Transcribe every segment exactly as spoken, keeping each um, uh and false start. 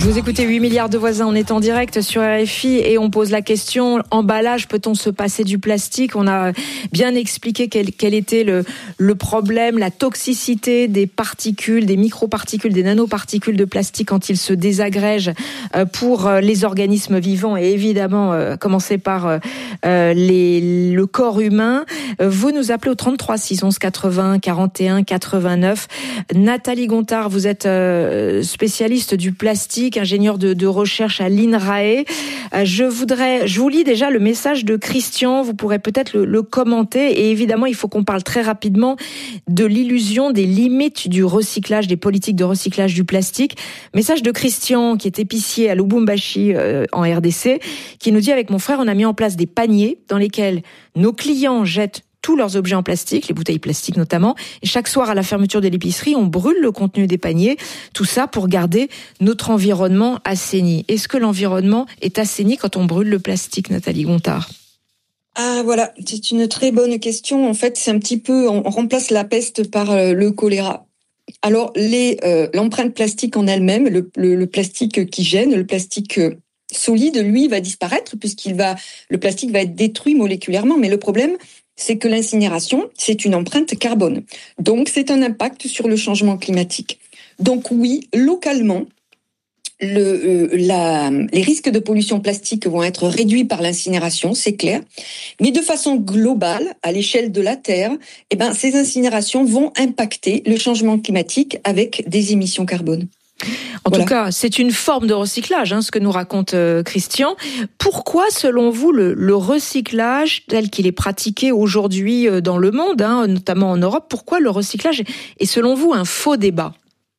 Vous écoutez huit milliards de voisins, on est en direct sur R F I et on pose la question, emballage, peut-on se passer du plastique ? On a bien expliqué quel, quel était le, le problème, la toxicité des particules, des microparticules, des nanoparticules de plastique quand ils se désagrègent pour les organismes vivants et évidemment, commencer par les, le corps humain. Vous nous appelez au trente-trois six onze quatre-vingts quarante et un quatre-vingt-neuf. Nathalie Gontard, vous êtes spécialiste du plastique, ingénieur de, de recherche à l'INRAE. Je voudrais, je vous lis déjà le message de Christian, vous pourrez peut-être le, le commenter. Et évidemment, il faut qu'on parle très rapidement de l'illusion des limites du recyclage, des politiques de recyclage du plastique. Message de Christian, qui est épicier à Lubumbashi euh, en R D C, qui nous dit: avec mon frère, on a mis en place des paniers dans lesquels nos clients jettent tous leurs objets en plastique, les bouteilles plastiques notamment, et chaque soir à la fermeture de l'épicerie, on brûle le contenu des paniers, tout ça pour garder notre environnement assaini. Est-ce que l'environnement est assaini quand on brûle le plastique, Nathalie Gontard ? Ah voilà, c'est une très bonne question. En fait, c'est un petit peu, on remplace la peste par le choléra. Alors, les, euh, l'empreinte plastique en elle-même, le, le, le plastique qui gêne, le plastique solide, lui, va disparaître puisqu'il va, le plastique va être détruit moléculairement. Mais le problème, c'est que l'incinération, c'est une empreinte carbone. Donc, c'est un impact sur le changement climatique. Donc oui, localement, le, euh, la, les risques de pollution plastique vont être réduits par l'incinération, c'est clair. Mais de façon globale, à l'échelle de la Terre, eh ben, ces incinérations vont impacter le changement climatique avec des émissions carbone. En voilà. Tout cas, c'est une forme de recyclage, hein, ce que nous raconte euh, Christian. Pourquoi, selon vous, le, le recyclage tel qu'il est pratiqué aujourd'hui euh, dans le monde, hein, notamment en Europe, pourquoi le recyclage est, selon vous, un faux débat ?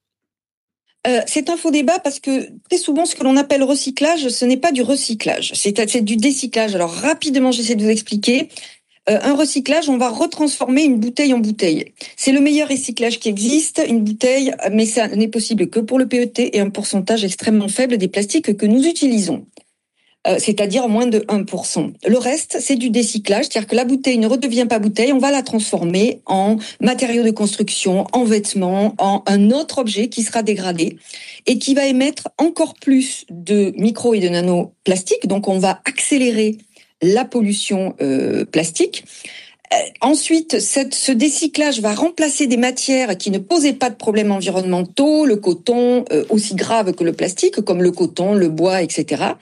Euh, c'est un faux débat parce que très souvent, ce que l'on appelle recyclage, ce n'est pas du recyclage, c'est, c'est du décyclage. Alors rapidement, j'essaie de vous expliquer. Euh, un recyclage, on va retransformer une bouteille en bouteille. C'est le meilleur recyclage qui existe, une bouteille, mais ça n'est possible que pour le P E T et un pourcentage extrêmement faible des plastiques que nous utilisons. Euh, c'est-à-dire moins de un pour cent. Le reste, c'est du décyclage, c'est-à-dire que la bouteille ne redevient pas bouteille, on va la transformer en matériaux de construction, en vêtements, en un autre objet qui sera dégradé et qui va émettre encore plus de micro et de nanoplastiques. Donc, on va accélérer la pollution euh, plastique. Euh, ensuite, cette, ce décyclage va remplacer des matières qui ne posaient pas de problèmes environnementaux, le coton, euh, aussi grave que le plastique, comme le coton, le bois, et cetera.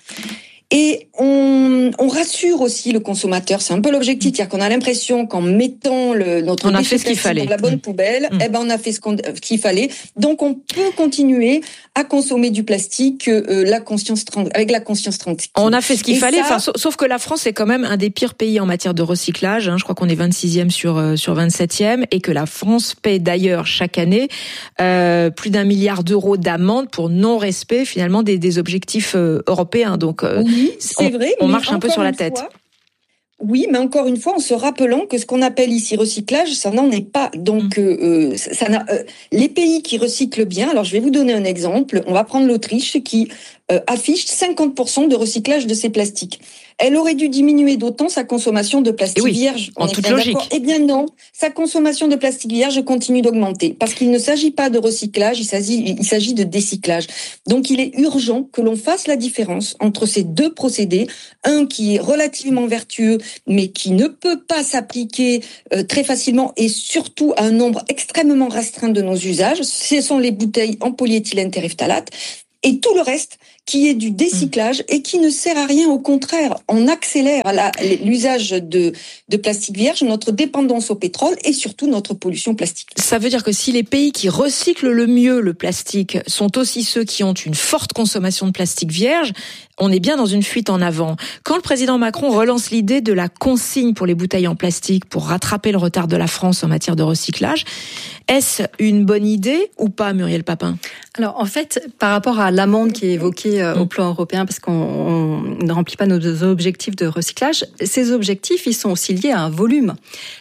Et on, on rassure aussi le consommateur. C'est un peu l'objectif, c'est-à-dire qu'on a l'impression qu'en mettant le, notre on a fait ce qu'il fallait. dans la bonne mmh. poubelle, mmh. eh ben on a fait ce, qu'on, ce qu'il fallait. Donc on peut continuer à consommer du plastique euh, la conscience avec la conscience tranquille. On a fait ce qu'il Et fallait. ça, enfin, sauf que la France est quand même un des pires pays en matière de recyclage. Hein. Je crois qu'on est vingt-sixième sur euh, sur vingt-septième et que la France paie d'ailleurs chaque année euh, plus d'un milliard d'euros d'amende pour non-respect finalement des, des objectifs euh, européens. Donc euh, oui. Oui, c'est on, vrai. On marche un peu sur la tête. Fois, oui, mais encore une fois, en se rappelant que ce qu'on appelle ici recyclage, ça n'en est pas. Donc, mmh. euh, ça, ça n'a, euh, les pays qui recyclent bien, alors je vais vous donner un exemple. On va prendre l'Autriche qui euh, affiche cinquante pour cent de recyclage de ses plastiques. Elle aurait dû diminuer d'autant sa consommation de plastique oui, vierge. En toute logique. Eh bien non, sa consommation de plastique vierge continue d'augmenter parce qu'il ne s'agit pas de recyclage, il s'agit, il s'agit de décyclage. Donc il est urgent que l'on fasse la différence entre ces deux procédés, un qui est relativement vertueux mais qui ne peut pas s'appliquer euh, très facilement et surtout à un nombre extrêmement restreint de nos usages. Ce sont les bouteilles en polyéthylène terephthalate. Et tout le reste qui est du décyclage et qui ne sert à rien, au contraire, on accélère la, l'usage de, de plastique vierge, notre dépendance au pétrole et surtout notre pollution plastique. Ça veut dire que si les pays qui recyclent le mieux le plastique sont aussi ceux qui ont une forte consommation de plastique vierge, on est bien dans une fuite en avant. Quand le président Macron relance l'idée de la consigne pour les bouteilles en plastique pour rattraper le retard de la France en matière de recyclage, est-ce une bonne idée ou pas, Muriel Papin ? Alors en fait, par rapport à l'amende qui est évoquée euh, au plan européen, parce qu'on on ne remplit pas nos objectifs de recyclage, ces objectifs, ils sont aussi liés à un volume.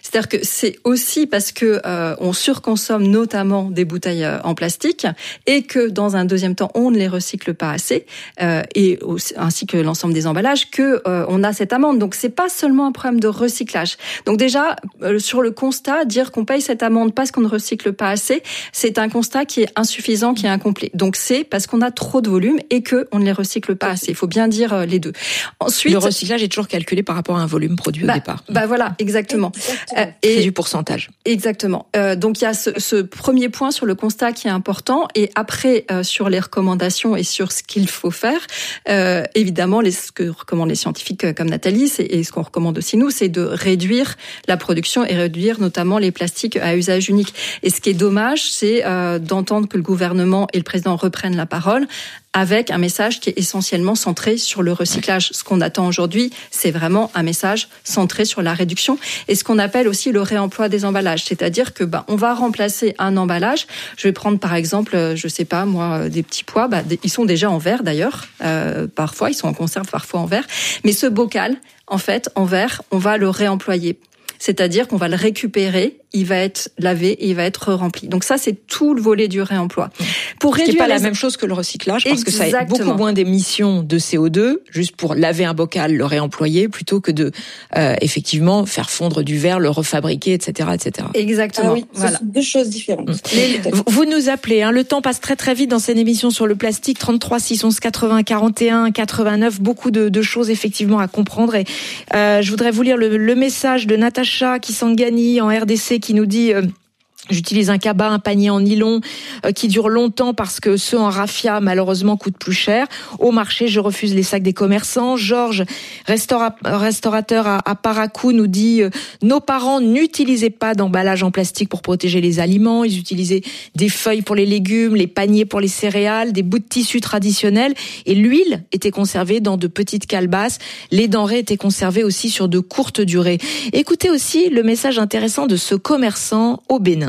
C'est-à-dire que c'est aussi parce que euh, on surconsomme notamment des bouteilles euh, en plastique et que dans un deuxième temps on ne les recycle pas assez euh, et aussi, ainsi que l'ensemble des emballages que euh, on a cette amende. Donc c'est pas seulement un problème de recyclage. Donc déjà euh, sur le constat, dire qu'on paye cette amende parce qu'on ne recycle pas assez, c'est un constat qui est insuffisant, qui est incomplet. Donc c'est parce qu'on a trop de volume et que on ne les recycle pas assez. Il faut bien dire euh, les deux. Ensuite, le recyclage est toujours calculé par rapport à un volume produit bah, au départ. Bah voilà, exactement. exactement. Euh, et c'est du pourcentage. Exactement. Euh, donc il y a ce, ce premier point sur le constat qui est important, et après euh, sur les recommandations et sur ce qu'il faut faire. Euh, évidemment, les, ce que recommandent les scientifiques comme Nathalie, c'est, et ce qu'on recommande aussi nous, c'est de réduire la production et réduire notamment les plastiques à usage unique. Et ce qui est dommage, c'est euh, d'entendre que le gouvernement et le président reprennent la parole avec un message qui est essentiellement centré sur le recyclage. Ce qu'on attend aujourd'hui, c'est vraiment un message centré sur la réduction et ce qu'on appelle aussi le réemploi des emballages. C'est-à-dire que bah, on va remplacer un emballage. Je vais prendre par exemple, je sais pas moi, des petits pois. Bah, ils sont déjà en verre d'ailleurs. Euh, parfois, ils sont en conserve, parfois en verre. Mais ce bocal, en fait, en verre, on va le réemployer. C'est-à-dire qu'on va le récupérer, il va être lavé et il va être rempli. Donc ça, c'est tout le volet du réemploi. Pour réduire, ce qui n'est pas les... la même chose que le recyclage, parce Exactement. que ça a beaucoup moins d'émissions de C O deux, juste pour laver un bocal, le réemployer, plutôt que de euh, effectivement faire fondre du verre, le refabriquer, et cetera, et cetera. Exactement. Ah oui, ce voilà. sont deux choses différentes. Les... Vous nous appelez, hein, le temps passe très très vite dans cette émission sur le plastique. trente-trois six onze quatre-vingts quarante et un quatre-vingt-neuf, beaucoup de, de choses effectivement à comprendre. Et euh, je voudrais vous lire le, le message de Natacha Kisangani en R D C qui nous dit euh, j'utilise un cabas, un panier en nylon euh, qui dure longtemps parce que ceux en raffia malheureusement coûtent plus cher. Au marché, je refuse les sacs des commerçants. Georges, restaura- restaurateur à, à Paracou, nous dit euh, nos parents n'utilisaient pas d'emballage en plastique pour protéger les aliments. Ils utilisaient des feuilles pour les légumes, les paniers pour les céréales, des bouts de tissu traditionnels. Et l'huile était conservée dans de petites calebasses. Les denrées étaient conservées aussi sur de courtes durées. Écoutez aussi le message intéressant de ce commerçant au Bénin.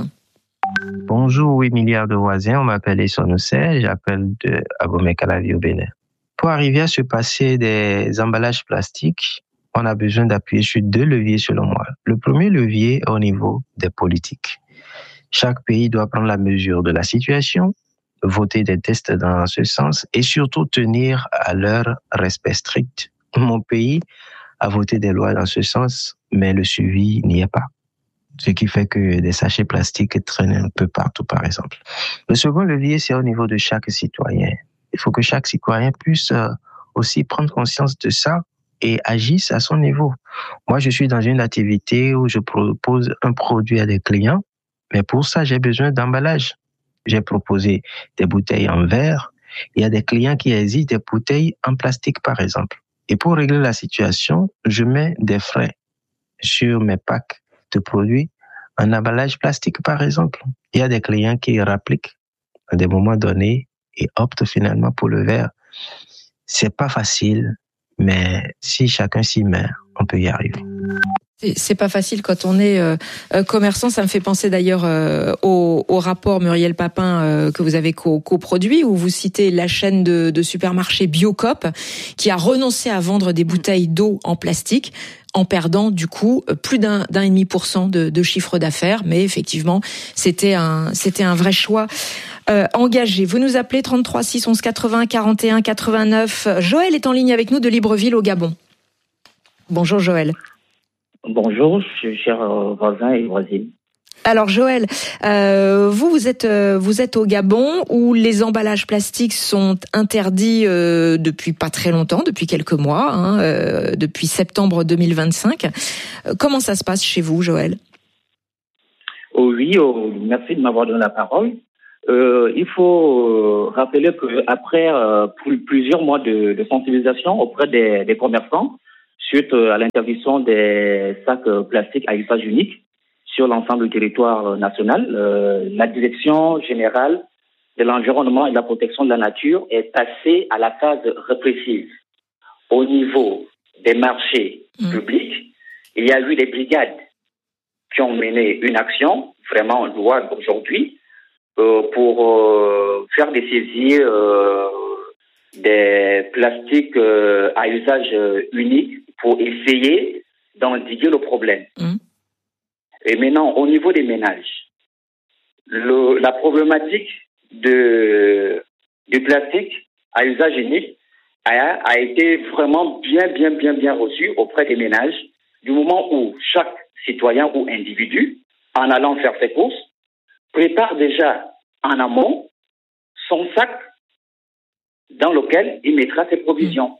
Bonjour, huit milliards de voisins, on m'appelle Esson Ossé, j'appelle de Abomey-Calavi au Bénin. Pour arriver à se passer des emballages plastiques, on a besoin d'appuyer sur deux leviers selon moi. Le premier levier est au niveau des politiques. Chaque pays doit prendre la mesure de la situation, voter des tests dans ce sens et surtout tenir à leur respect strict. Mon pays a voté des lois dans ce sens, mais le suivi n'y est pas. Ce qui fait que des sachets plastiques traînent un peu partout, par exemple. Le second levier, c'est au niveau de chaque citoyen. Il faut que chaque citoyen puisse aussi prendre conscience de ça et agisse à son niveau. Moi, je suis dans une activité où je propose un produit à des clients, mais pour ça, j'ai besoin d'emballage. J'ai proposé des bouteilles en verre. Il y a des clients qui hésitent des bouteilles en plastique, par exemple. Et pour régler la situation, je mets des frais sur mes packs de produits en emballage plastique, par exemple. Il y a des clients qui rappliquent à des moments donnés et optent finalement pour le verre. C'est pas facile, mais si chacun s'y met, on peut y arriver. C'est pas facile quand on est euh, commerçant. Ça me fait penser d'ailleurs euh, au, au rapport Muriel Papin euh, que vous avez co- coproduit, où vous citez la chaîne de, de supermarchés Biocoop qui a renoncé à vendre des bouteilles d'eau en plastique en perdant du coup plus d'un d'un et demi pour cent de, de chiffre d'affaires. Mais effectivement, c'était un c'était un vrai choix. Euh, engagé. Vous nous appelez trente-trois six onze quatre-vingts quarante et un quatre-vingt-neuf. Joël est en ligne avec nous de Libreville au Gabon. Bonjour Joël. Bonjour, chers voisins et voisines. Alors Joël, euh, vous vous êtes euh, vous êtes au Gabon où les emballages plastiques sont interdits euh, depuis pas très longtemps, depuis quelques mois, hein, euh, depuis septembre deux mille vingt-cinq. Euh, comment ça se passe chez vous, Joël ? Oh oui, oh, merci de m'avoir donné la parole. Euh, il faut rappeler que après euh, plusieurs mois de, de sensibilisation auprès des, des commerçants, suite à l'interdiction des sacs plastiques à usage unique sur l'ensemble du territoire national, euh, la Direction générale de l'environnement et de la protection de la nature est passée à la phase répressive. Au niveau des marchés mmh. publics, il y a eu des brigades qui ont mené une action vraiment louable aujourd'hui euh, pour euh, faire des saisies euh, des plastiques euh, à usage unique pour essayer d'endiguer le problème. Mmh. Et maintenant, au niveau des ménages, le, la problématique de, du plastique à usage unique a, a été vraiment bien, bien, bien, bien reçue auprès des ménages du moment où chaque citoyen ou individu, en allant faire ses courses, prépare déjà en amont son sac dans lequel il mettra ses provisions.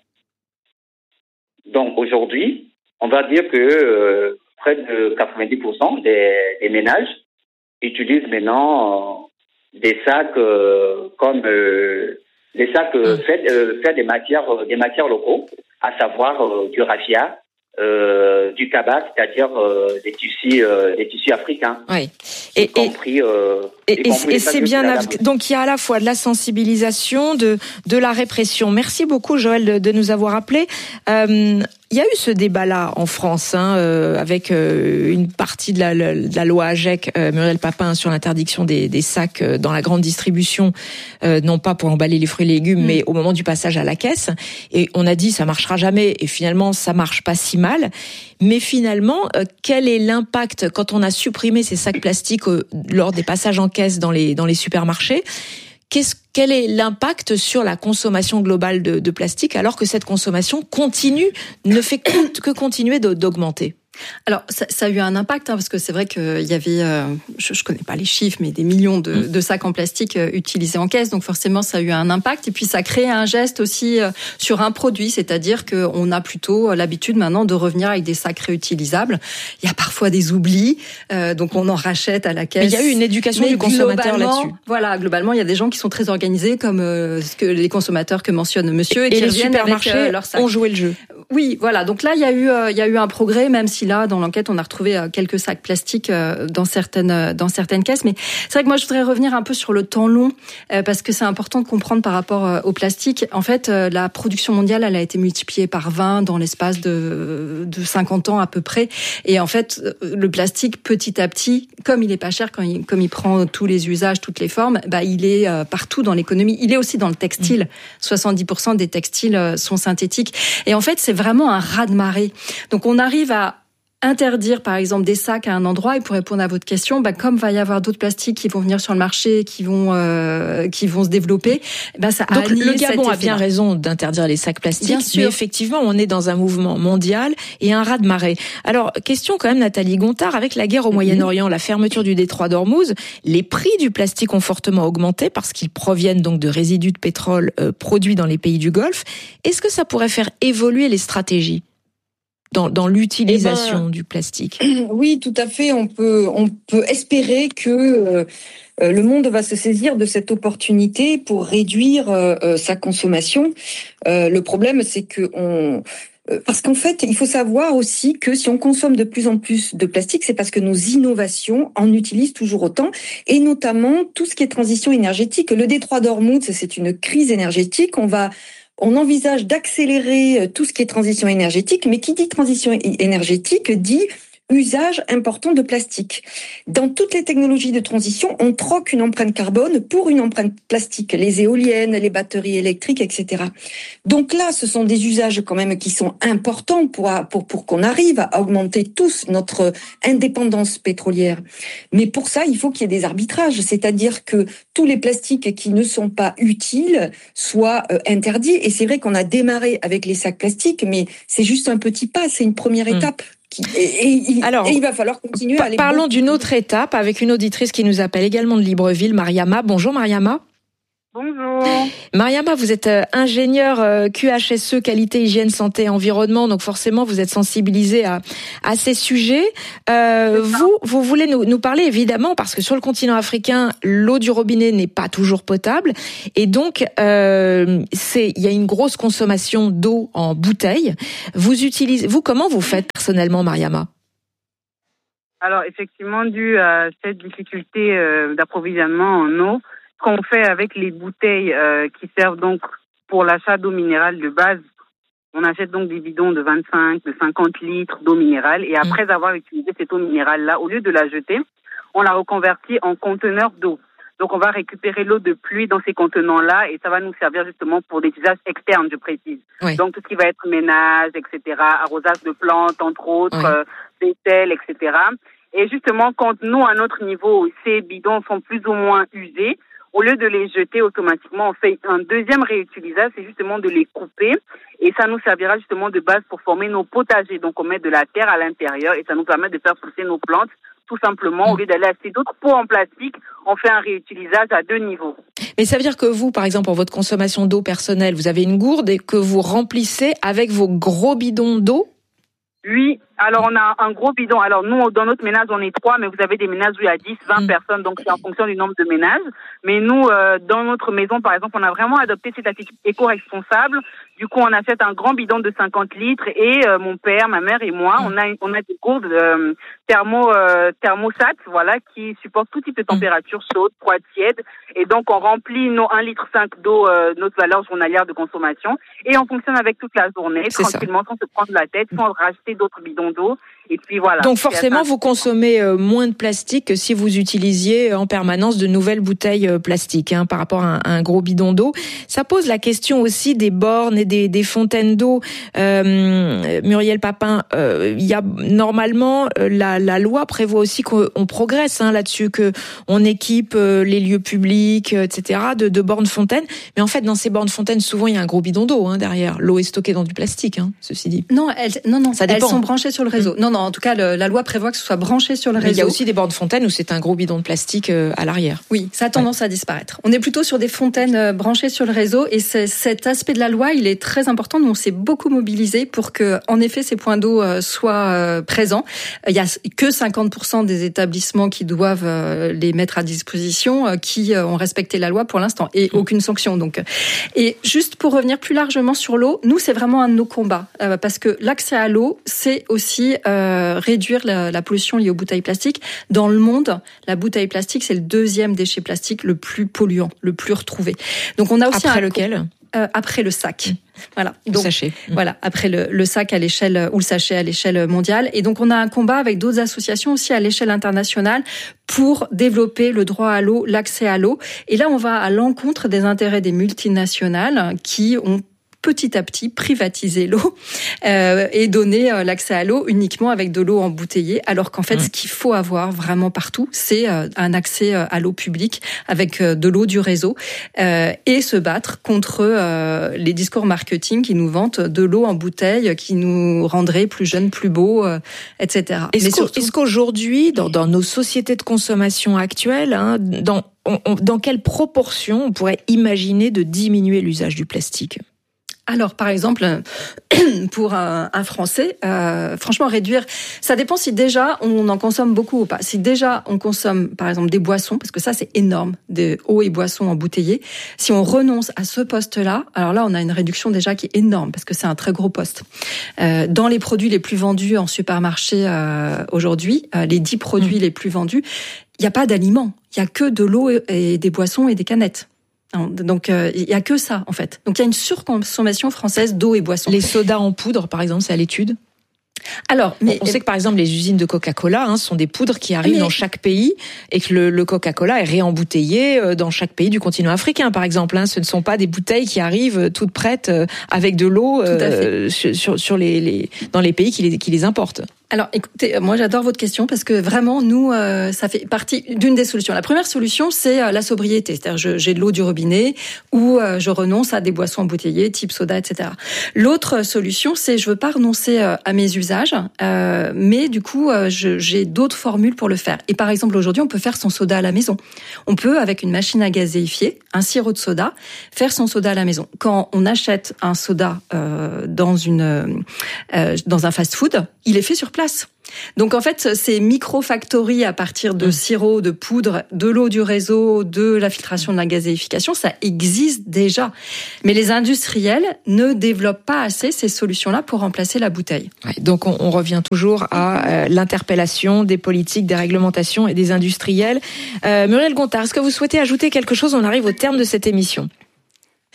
Donc aujourd'hui, on va dire que euh, près de quatre-vingt-dix pour cent des, des ménages utilisent maintenant euh, des sacs euh, comme euh, des sacs euh, faits, euh, faits des matières euh, des matières locaux, à savoir euh, du raffia, euh, du cabas, c'est-à-dire euh, des tissus euh, des tissus africains. Oui. Et, Et, compris, euh, et, et, et c'est bien av- donc il y a à la fois de la sensibilisation, de de la répression. Merci beaucoup Joël de, de nous avoir appelé. Euh, il y a eu ce débat-là en France, hein, euh, avec euh, une partie de la, la, de la loi AGEC, euh, Muriel Papin, sur l'interdiction des, des sacs euh, dans la grande distribution, euh, non pas pour emballer les fruits et légumes, mmh. mais au moment du passage à la caisse. Et on a dit ça marchera jamais, et finalement ça marche pas si mal. Mais finalement, euh, quel est l'impact quand on a supprimé ces sacs plastiques euh, lors des passages en caisse dans les dans les supermarchés? Qu'est-ce, quel est l'impact sur la consommation globale de, de plastique alors que cette consommation continue, ne fait que, que continuer d'augmenter? Alors, ça, ça a eu un impact, hein, parce que c'est vrai qu'il y avait, euh, je, je connais pas les chiffres, mais des millions de, de sacs en plastique euh, utilisés en caisse, donc forcément ça a eu un impact. Et puis ça crée un geste aussi euh, sur un produit, c'est-à-dire qu'on a plutôt l'habitude maintenant de revenir avec des sacs réutilisables. Il y a parfois des oublis, euh, donc on en rachète à la caisse. Mais il y a eu une éducation mais du consommateur là-dessus. Voilà, globalement, il y a des gens qui sont très organisés, comme euh, ce que les consommateurs que mentionne Monsieur, et, et qui les reviennent supermarchés avec euh, leurs sacs. Ont joué le jeu. Oui, voilà. Donc là, il y a eu, euh, il y a eu un progrès, même si là, dans l'enquête, on a retrouvé euh, quelques sacs plastiques euh, dans certaines, euh, dans certaines caisses. Mais c'est vrai que moi, je voudrais revenir un peu sur le temps long, euh, parce que c'est important de comprendre par rapport euh, au plastique. En fait, euh, la production mondiale, elle a été multipliée par vingt dans l'espace de, de cinquante ans à peu près. Et en fait, le plastique, petit à petit, comme il est pas cher, quand il, comme il prend tous les usages, toutes les formes, bah, il est euh, partout dans l'économie. Il est aussi dans le textile. Mmh. soixante-dix pour cent des textiles euh, sont synthétiques. Et en fait, c'est vraiment un raz-de-marée. Donc on arrive à interdire par exemple des sacs à un endroit, et pour répondre à votre question, bah, comme va y avoir d'autres plastiques qui vont venir sur le marché, qui vont euh, qui vont se développer, bah, ça donc annule le Gabon cet a bien raison d'interdire les sacs plastiques, bien sûr. Mais effectivement on est dans un mouvement mondial et un raz-de-marée. Alors question quand même Nathalie Gontard, avec la guerre au mm-hmm. Moyen-Orient, la fermeture du détroit d'Ormuz, les prix du plastique ont fortement augmenté parce qu'ils proviennent donc de résidus de pétrole euh, produits dans les pays du Golfe. Est-ce que ça pourrait faire évoluer les stratégies dans, dans l'utilisation eh ben, du plastique? Oui, tout à fait. On peut, on peut espérer que euh, le monde va se saisir de cette opportunité pour réduire euh, sa consommation. Euh, le problème, c'est que on Parce qu'en fait, il faut savoir aussi que si on consomme de plus en plus de plastique, c'est parce que nos innovations en utilisent toujours autant, et notamment tout ce qui est transition énergétique. Le détroit d'Ormuz, c'est une crise énergétique. On va On envisage d'accélérer tout ce qui est transition énergétique, mais qui dit transition énergétique dit usage important de plastique. Dans toutes les technologies de transition, on troque une empreinte carbone pour une empreinte plastique, les éoliennes, les batteries électriques, et cetera. Donc là, ce sont des usages quand même qui sont importants pour, pour, pour qu'on arrive à augmenter tous notre indépendance pétrolière. Mais pour ça, il faut qu'il y ait des arbitrages, c'est-à-dire que tous les plastiques qui ne sont pas utiles soient euh, interdits. Et c'est vrai qu'on a démarré avec les sacs plastiques, mais c'est juste un petit pas, c'est une première mmh. étape. Et, et, Alors, et il va falloir continuer à aller. Parlons bon. d'une autre étape avec une auditrice qui nous appelle également de Libreville, Mariama. Bonjour Mariama. Bonjour. Mariama, vous êtes ingénieure Q H S E, qualité, hygiène, santé, environnement, donc forcément vous êtes sensibilisée à, à ces sujets. Euh, vous, vous voulez nous, nous parler évidemment, parce que sur le continent africain, l'eau du robinet n'est pas toujours potable, et donc euh, c'est, il y a une grosse consommation d'eau en bouteille. Vous utilisez, vous comment vous faites personnellement, Mariama? Alors effectivement, dû à cette difficulté euh, d'approvisionnement en eau, ce qu'on fait avec les bouteilles euh, qui servent donc pour l'achat d'eau minérale de base, on achète donc des bidons de vingt-cinq, de cinquante litres d'eau minérale, et après mmh. avoir utilisé cette eau minérale-là, au lieu de la jeter, on la reconvertit en conteneur d'eau. Donc on va récupérer l'eau de pluie dans ces contenants-là, et ça va nous servir justement pour des usages externes, je précise. Oui. Donc tout ce qui va être ménage, et cetera, arrosage de plantes, entre autres, oui. euh, vaisselle, et cetera. Et justement, quand nous, à notre niveau, ces bidons sont plus ou moins usés, au lieu de les jeter automatiquement, on fait un deuxième réutilisage, c'est justement de les couper. Et ça nous servira justement de base pour former nos potagers. Donc, on met de la terre à l'intérieur et ça nous permet de faire pousser nos plantes. Tout simplement, au lieu d'aller acheter d'autres pots en plastique, on fait un réutilisage à deux niveaux. Mais ça veut dire que vous, par exemple, pour votre consommation d'eau personnelle, vous avez une gourde et que vous remplissez avec vos gros bidons d'eau? Oui, alors on a un gros bidon. Alors nous, dans notre ménage, on est trois, mais vous avez des ménages où il y a dix, vingt mmh. personnes, donc c'est en fonction du nombre de ménages. Mais nous, euh, dans notre maison, par exemple, on a vraiment adopté cette attitude éco-responsable. Du coup, on achète un grand bidon de cinquante litres et euh, mon père, ma mère et moi, mmh. on a on a des gourdes euh, thermo euh, thermostat, voilà, qui supportent tout type de température, chaude, froide, tiède. Et donc, on remplit nos un virgule cinq litre d'eau, euh, notre valeur journalière de consommation, et on fonctionne avec toute la journée, c'est tranquillement, ça. Sans se prendre la tête, sans racheter d'autres bidons d'eau. Et puis voilà. Donc forcément, vous consommez moins de plastique que si vous utilisiez en permanence de nouvelles bouteilles plastiques, hein, par rapport à un, un gros bidon d'eau. Ça pose la question aussi des bornes et des, des fontaines d'eau. Euh, Muriel Papin, euh, il y a normalement la, la loi prévoit aussi qu'on progresse hein, là-dessus, que on équipe les lieux publics, et cetera, de, de bornes fontaines. Mais en fait, dans ces bornes fontaines, souvent il y a un gros bidon d'eau hein, derrière. L'eau est stockée dans du plastique, hein, ceci dit. Non, elles, non, non, ça elles dépend. sont branchées sur le réseau. Mmh. Non, non. En tout cas, le, la loi prévoit que ce soit branché sur le Mais réseau. Il y a aussi des bornes fontaines où c'est un gros bidon de plastique à l'arrière. Oui, ça a tendance ouais. à disparaître. On est plutôt sur des fontaines branchées sur le réseau et c'est, cet aspect de la loi, il est très important. Nous, on s'est beaucoup mobilisé pour que, en effet, ces points d'eau soient présents. Il y a que cinquante pour cent des établissements qui doivent les mettre à disposition qui ont respecté la loi pour l'instant et aucune sanction. Donc, et juste pour revenir plus largement sur l'eau, nous, c'est vraiment un de nos combats parce que l'accès à l'eau, c'est aussi euh, réduire la, la pollution liée aux bouteilles plastiques. Dans le monde, la bouteille plastique, c'est le deuxième déchet plastique le plus polluant, le plus retrouvé. Donc on a aussi après un, lequel euh, Après le sac. Mmh. Voilà. Donc, le sachet. Mmh. Voilà. Après le, le sac à l'échelle ou le sachet à l'échelle mondiale. Et donc on a un combat avec d'autres associations aussi à l'échelle internationale pour développer le droit à l'eau, l'accès à l'eau. Et là, on va à l'encontre des intérêts des multinationales qui ont petit à petit privatiser l'eau euh, et donner euh, l'accès à l'eau uniquement avec de l'eau embouteillée, alors qu'en fait, mmh. ce qu'il faut avoir vraiment partout, c'est euh, un accès euh, à l'eau publique avec euh, de l'eau du réseau euh, et se battre contre euh, les discours marketing qui nous vantent de l'eau en bouteille, qui nous rendrait plus jeunes, plus beaux, euh, et cetera. Est-ce, Mais qu'au, surtout... est-ce qu'aujourd'hui, dans, dans nos sociétés de consommation actuelles, hein, dans, on, on, dans quelle proportion on pourrait imaginer de diminuer l'usage du plastique ? Alors, par exemple, pour un, un Français, euh, franchement, réduire, ça dépend si déjà on en consomme beaucoup ou pas. Si déjà on consomme, par exemple, des boissons, parce que ça c'est énorme, des eaux et boissons embouteillées. Si on renonce à ce poste-là, alors là on a une réduction déjà qui est énorme parce que c'est un très gros poste. Euh, dans les produits les plus vendus en supermarché euh, aujourd'hui, euh, les dix produits mmh. les plus vendus, il n'y a pas d'aliments, il y a que de l'eau et des boissons et des canettes. Donc, il euh, y a que ça, en fait. Donc, il y a une surconsommation française d'eau et boissons. Les sodas en poudre, par exemple, c'est à l'étude ? Alors, mais on sait que par exemple les usines de Coca-Cola hein, sont des poudres qui arrivent mais... dans chaque pays et que le, le Coca-Cola est réembouteillé dans chaque pays du continent africain, par exemple. Hein. Ce ne sont pas des bouteilles qui arrivent toutes prêtes avec de l'eau euh, sur, sur les, les dans les pays qui les, qui les importent. Alors, écoutez, moi j'adore votre question parce que vraiment, nous, euh, ça fait partie d'une des solutions. La première solution, c'est euh, la sobriété, c'est-à-dire je, j'ai de l'eau du robinet ou euh, je renonce à des boissons embouteillées, type soda, et cetera. L'autre solution, c'est je veux pas renoncer euh, à mes usages, euh, mais du coup, euh, je, j'ai d'autres formules pour le faire. Et par exemple, aujourd'hui, on peut faire son soda à la maison. On peut, avec une machine à gazéifier, un sirop de soda, faire son soda à la maison. Quand on achète un soda euh, dans une euh, dans un fast-food, il est fait sur place. Donc en fait, ces micro-factories à partir de sirop, de poudre, de l'eau du réseau, de la filtration de la gazéification, ça existe déjà. Mais les industriels ne développent pas assez ces solutions-là pour remplacer la bouteille. Ouais, donc on, on revient toujours à euh, l'interpellation des politiques, des réglementations et des industriels. Euh, Muriel Gontard, est-ce que vous souhaitez ajouter quelque chose ? On arrive au terme de cette émission.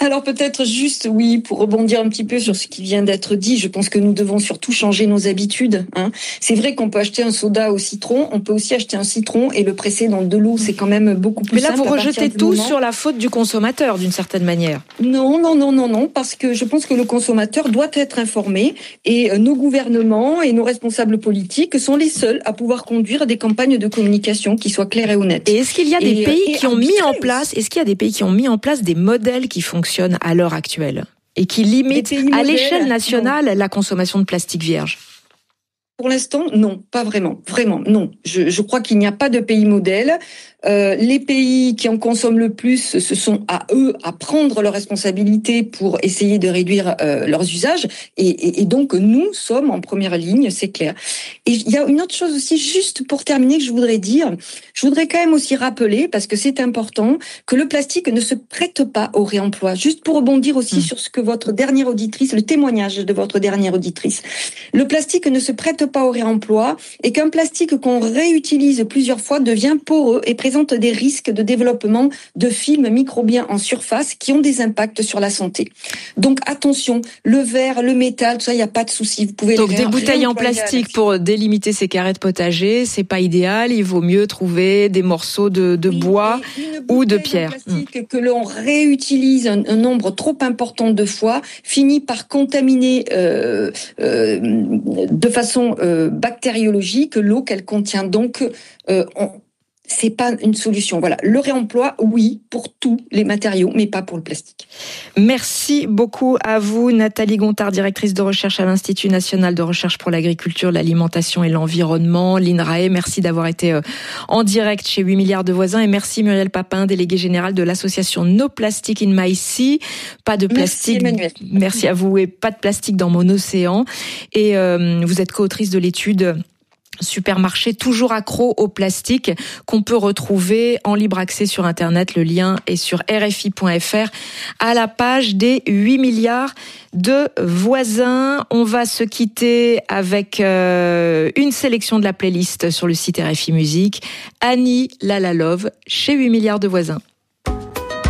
Alors peut-être juste, oui, pour rebondir un petit peu sur ce qui vient d'être dit, je pense que nous devons surtout changer nos habitudes. Hein. C'est vrai qu'on peut acheter un soda au citron, on peut aussi acheter un citron et le presser dans de l'eau, c'est quand même beaucoup plus Mais là, simple. vous rejetez tout moment... sur la faute du consommateur, d'une certaine manière. Non, non, non, non, non, parce que je pense que le consommateur doit être informé et nos gouvernements et nos responsables politiques sont les seuls à pouvoir conduire des campagnes de communication qui soient claires et honnêtes. Et est-ce qu'il y a des et, pays et qui ont mis en place, est-ce qu'il y a des pays qui ont mis en place des modèles qui fonctionnent à l'heure actuelle et qui limitent à l'échelle nationale non. la consommation de plastique vierge? Pour l'instant, non, pas vraiment, vraiment, non. Je, je crois qu'il n'y a pas de pays modèle. Euh, les pays qui en consomment le plus, ce sont à eux à prendre leurs responsabilités pour essayer de réduire euh, leurs usages. Et, et, et donc, nous sommes en première ligne, c'est clair. Et il y a une autre chose aussi, juste pour terminer, que je voudrais dire. Je voudrais quand même aussi rappeler, parce que c'est important, que le plastique ne se prête pas au réemploi. Juste pour rebondir aussi mmh. sur ce que votre dernière auditrice, le témoignage de votre dernière auditrice. Le plastique ne se prête pas au réemploi et qu'un plastique qu'on réutilise plusieurs fois devient poreux et présente des risques de développement de films microbiens en surface qui ont des impacts sur la santé. Donc attention, le verre, le métal, tout ça, il n'y a pas de souci. Vous pouvez Donc les des bouteilles en plastique pour délimiter ces carrés de potager, c'est pas idéal. Il vaut mieux trouver des morceaux de, de oui, bois ou de pierre. Plastique mmh. que l'on réutilise un, un nombre trop important de fois finit par contaminer euh, euh, de façon euh, bactériologique l'eau qu'elle contient. Donc euh, on, c'est pas une solution. Voilà, le réemploi, oui, pour tous les matériaux, mais pas pour le plastique. Merci beaucoup à vous, Nathalie Gontard, directrice de recherche à l'Institut national de recherche pour l'agriculture, l'alimentation et l'environnement, l'I N R A E. Merci d'avoir été en direct chez huit milliards de voisins. Et merci Muriel Papin, déléguée générale de l'association No Plastic in My Sea. Pas de plastique. Merci Emmanuel. Merci à vous et pas de plastique dans mon océan. Et euh, vous êtes co-autrice de l'étude Supermarché toujours accro au plastique qu'on peut retrouver en libre accès sur Internet. Le lien est sur R F I point F R à la page des huit milliards de voisins. On va se quitter avec euh, une sélection de la playlist sur le site R F I Musique. Annie La La Love chez huit milliards de voisins.